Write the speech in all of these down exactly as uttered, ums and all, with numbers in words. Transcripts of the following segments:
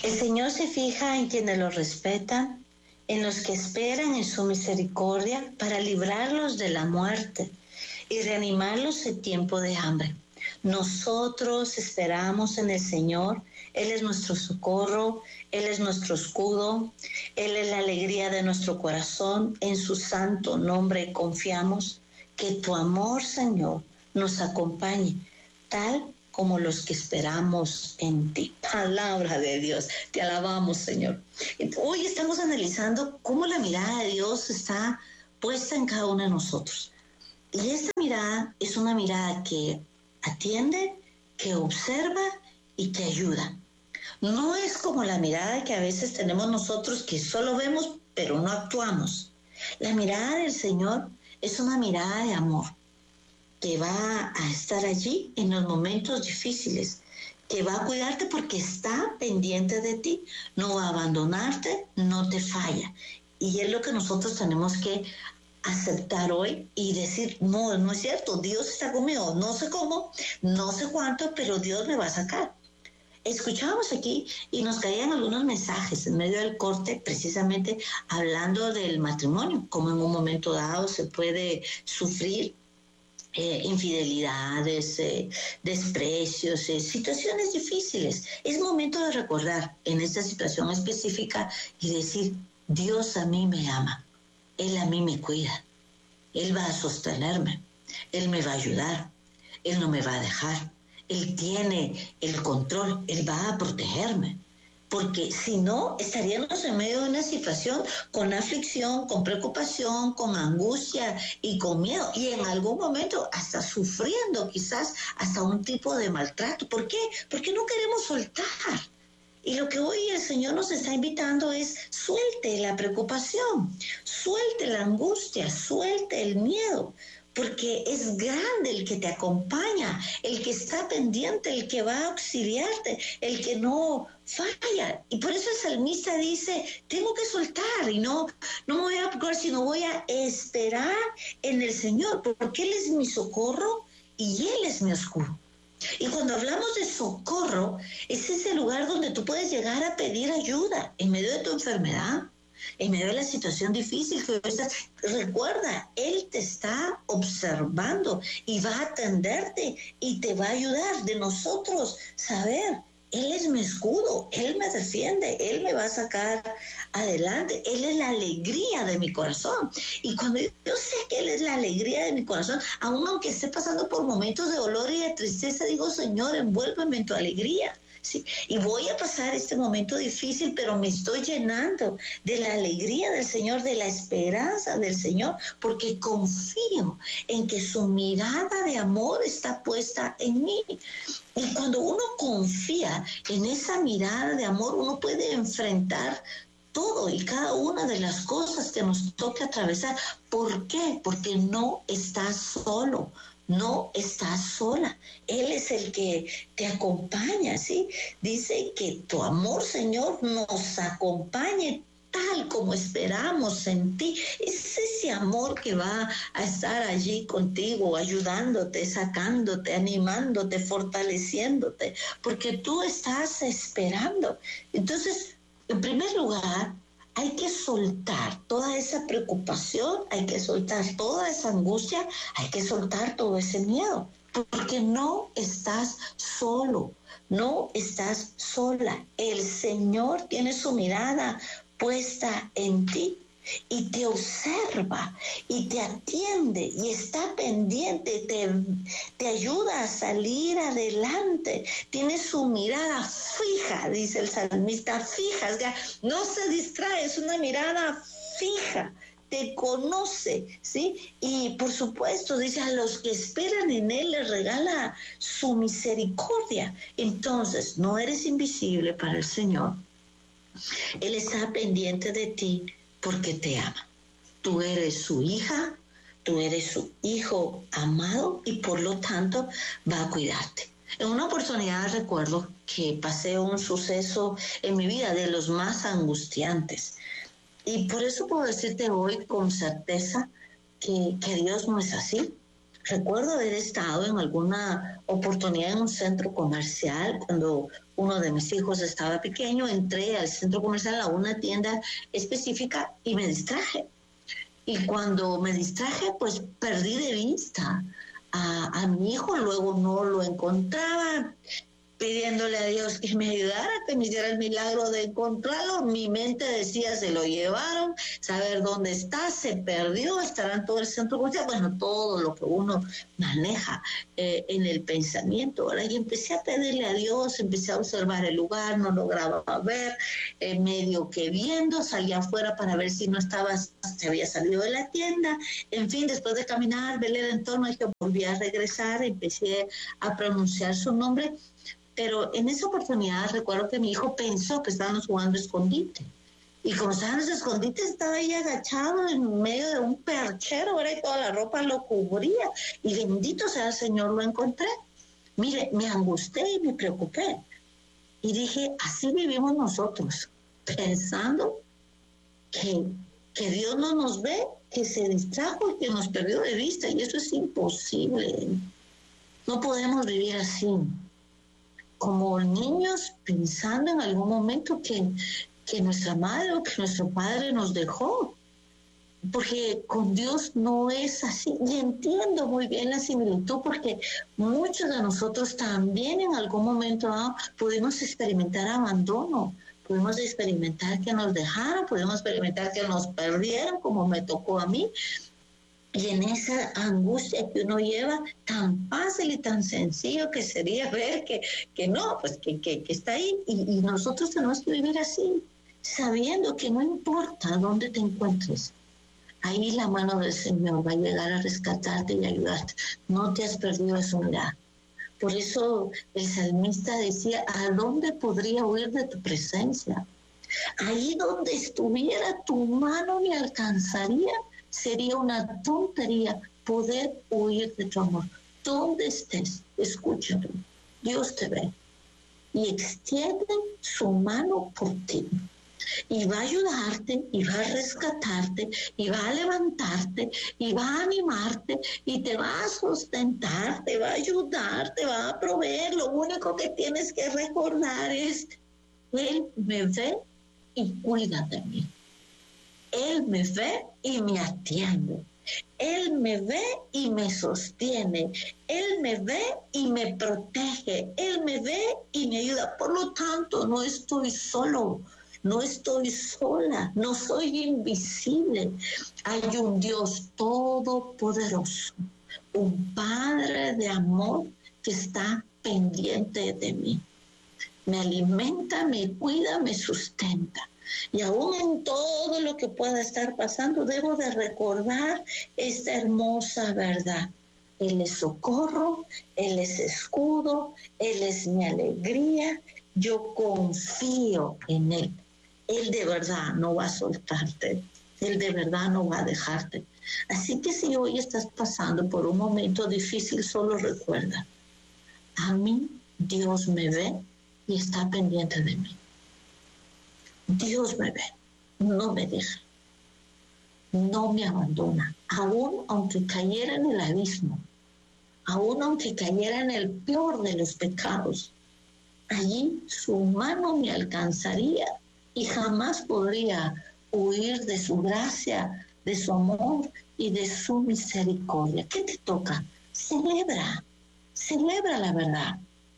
El Señor se fija en quienes lo respetan, en los que esperan en su misericordia para librarlos de la muerte y reanimarlos en tiempo de hambre. Nosotros esperamos en el Señor. Él es nuestro socorro, Él es nuestro escudo, Él es la alegría de nuestro corazón. En su santo nombre confiamos. Que tu amor, Señor, nos acompañe, tal como los que esperamos en ti. Palabra de Dios, te alabamos, Señor. Hoy estamos analizando cómo la mirada de Dios está puesta en cada uno de nosotros. Y esta mirada es una mirada que atiende, que observa y que ayuda. No es como la mirada que a veces tenemos nosotros, que solo vemos pero no actuamos. La mirada del Señor es una mirada de amor, que va a estar allí en los momentos difíciles, que va a cuidarte porque está pendiente de ti, no va a abandonarte, no te falla. Y es lo que nosotros tenemos que aceptar hoy y decir, no, no es cierto, Dios está conmigo, no sé cómo, no sé cuánto, pero Dios me va a sacar. Escuchábamos aquí y nos caían algunos mensajes en medio del corte, precisamente hablando del matrimonio, como en un momento dado se puede sufrir eh, infidelidades, eh, desprecios, eh, situaciones difíciles. Es momento de recordar en esta situación específica y decir, Dios a mí me ama, Él a mí me cuida, Él va a sostenerme, Él me va a ayudar, Él no me va a dejar. Él tiene el control, Él va a protegerme, porque si no, estaríamos en medio de una situación con aflicción, con preocupación, con angustia y con miedo, y en algún momento hasta sufriendo quizás hasta un tipo de maltrato. ¿Por qué? Porque no queremos soltar. Y lo que hoy el Señor nos está invitando es suelte la preocupación, suelte la angustia, suelte el miedo, porque es grande el que te acompaña, el que está pendiente, el que va a auxiliarte, el que no falla. Y por eso el salmista dice, tengo que soltar y no, no me voy a preocupar, sino voy a esperar en el Señor, porque Él es mi socorro y Él es mi escudo. Y cuando hablamos de socorro, es ese lugar donde tú puedes llegar a pedir ayuda en medio de tu enfermedad, en medio de la situación difícil que estás. Recuerda, Él te está observando y va a atenderte y te va a ayudar. De nosotros saber, Él es mi escudo, Él me defiende, Él me va a sacar adelante, Él es la alegría de mi corazón. Y cuando yo sé que Él es la alegría de mi corazón, aun aunque esté pasando por momentos de dolor y de tristeza, digo, Señor, envuélveme en tu alegría. Sí, y voy a pasar este momento difícil, pero me estoy llenando de la alegría del Señor, de la esperanza del Señor, porque confío en que su mirada de amor está puesta en mí. Y cuando uno confía en esa mirada de amor, uno puede enfrentar todo y cada una de las cosas que nos toque atravesar. ¿Por qué? Porque no estás solo. No estás sola, Él es el que te acompaña, ¿sí? Dice que tu amor, Señor, nos acompañe tal como esperamos en ti. Es ese amor que va a estar allí contigo, ayudándote, sacándote, animándote, fortaleciéndote, porque tú estás esperando. Entonces, en primer lugar, hay que soltar toda esa preocupación, hay que soltar toda esa angustia, hay que soltar todo ese miedo, porque no estás solo, no estás sola. El Señor tiene su mirada puesta en ti y te observa y te atiende y está pendiente, te, te ayuda a salir adelante, tiene su mirada fija, dice el salmista, fija, o sea, no se distrae, es una mirada fija, te conoce, ¿sí? Y por supuesto, dice, a los que esperan en Él les regala su misericordia. Entonces, no eres invisible para el Señor, Él está pendiente de ti, porque te ama. Tú eres su hija, tú eres su hijo amado y por lo tanto va a cuidarte. En una oportunidad recuerdo que pasé un suceso en mi vida de los más angustiantes y por eso puedo decirte hoy con certeza que, que Dios no es así. Recuerdo haber estado en alguna oportunidad en un centro comercial cuando uno de mis hijos estaba pequeño. Entré al centro comercial a una tienda específica y me distraje. Y cuando me distraje, pues perdí de vista a, a mi hijo. Luego no lo encontraba, pidiéndole a Dios que me ayudara, que me hiciera el milagro de encontrarlo. Mi mente decía, se lo llevaron, saber dónde está, se perdió, estará en todo el centro comercial. Bueno, todo lo que uno maneja eh, en el pensamiento. Ahora, y empecé a pedirle a Dios, empecé a observar el lugar, no lograba ver, eh, medio que viendo, salía afuera para ver si no estaba, se había salido de la tienda. En fin, después de caminar, ver el entorno, dije, volví a regresar, empecé a pronunciar su nombre. Pero en esa oportunidad recuerdo que mi hijo pensó que estábamos jugando escondite. Y como estábamos escondite, estaba ahí agachado en medio de un perchero, ¿verdad? Y toda la ropa lo cubría. Y bendito sea el Señor, lo encontré. Mire, me angustié y me preocupé. Y dije, así vivimos nosotros, pensando que, que Dios no nos ve, que se distrajo y que nos perdió de vista. Y eso es imposible. No podemos vivir así. Como niños pensando en algún momento que, que nuestra madre o que nuestro padre nos dejó, porque con Dios no es así. Y entiendo muy bien la similitud, porque muchos de nosotros también en algún momento ¿no? pudimos experimentar abandono, pudimos experimentar que nos dejaron, pudimos experimentar que nos perdieron, como me tocó a mí. Y en esa angustia que uno lleva, tan fácil y tan sencillo que sería ver que, que no, pues que, que, que está ahí. Y, y nosotros tenemos que vivir así, sabiendo que no importa dónde te encuentres, ahí la mano del Señor va a llegar a rescatarte y ayudarte. No te has perdido de su mirada. Por eso el salmista decía, ¿a dónde podría huir de tu presencia? Ahí donde estuviera tu mano me alcanzaría. Sería una tontería poder huir de tu amor. Donde estés, escúchalo. Dios te ve y extiende su mano por ti. Y va a ayudarte, y va a rescatarte, y va a levantarte, y va a animarte, y te va a sustentar, te va a ayudar, te va a proveer. Lo único que tienes que recordar es, Él me ve y cuida de mí. Él me ve y me atiende. Él me ve y me sostiene. Él me ve y me protege. Él me ve y me ayuda. Por lo tanto, no estoy solo. No estoy sola. No soy invisible. Hay un Dios todopoderoso. Un Padre de amor que está pendiente de mí. Me alimenta, me cuida, me sustenta. Y aún en todo lo que pueda estar pasando, debo de recordar esta hermosa verdad. Él es socorro, Él es escudo, Él es mi alegría. Yo confío en Él. Él de verdad no va a soltarte. Él de verdad no va a dejarte. Así que si hoy estás pasando por un momento difícil, solo recuerda, a mí Dios me ve y está pendiente de mí. Dios me ve, no me deja, no me abandona, aún aunque cayera en el abismo, aún aunque cayera en el peor de los pecados, allí su mano me alcanzaría y jamás podría huir de su gracia, de su amor y de su misericordia. ¿Qué te toca? Celebra, celebra la verdad.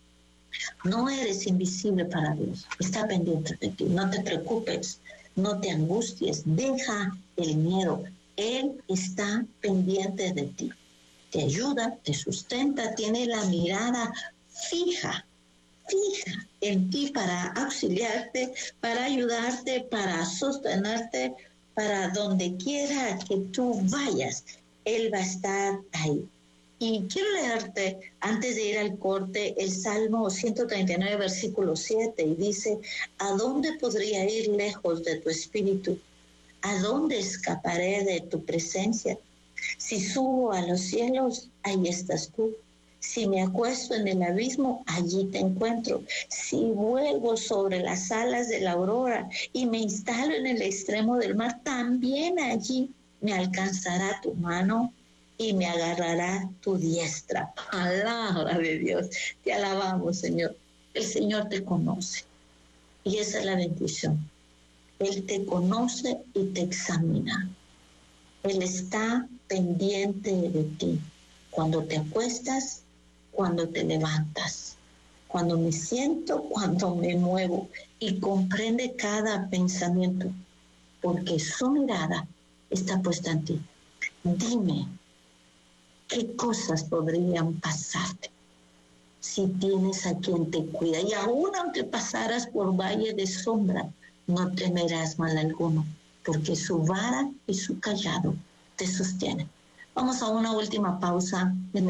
No eres invisible para Dios, está pendiente de ti. No te preocupes, no te angusties, deja el miedo. Él está pendiente de ti. Te ayuda, te sustenta, tiene la mirada fija, fija en ti para auxiliarte, para ayudarte, para sostenerte, para donde quiera que tú vayas. Él va a estar ahí. Y quiero leerte, antes de ir al corte, el Salmo ciento treinta y nueve, versículo siete, y dice, ¿a dónde podría ir lejos de tu espíritu? ¿A dónde escaparé de tu presencia? Si subo a los cielos, ahí estás tú. Si me acuesto en el abismo, allí te encuentro. Si vuelvo sobre las alas de la aurora y me instalo en el extremo del mar, también allí me alcanzará tu mano y me agarrará tu diestra. Palabra de Dios. Te alabamos, Señor. El Señor te conoce. Y esa es la bendición. Él te conoce y te examina. Él está pendiente de ti. Cuando te acuestas, cuando te levantas, cuando me siento, cuando me muevo. Y comprende cada pensamiento, porque su mirada está puesta en ti. Dime, ¿qué cosas podrían pasarte si tienes a quien te cuida? Y aún aunque pasaras por valle de sombra, no temerás mal alguno, porque su vara y su callado te sostienen. Vamos a una última pausa.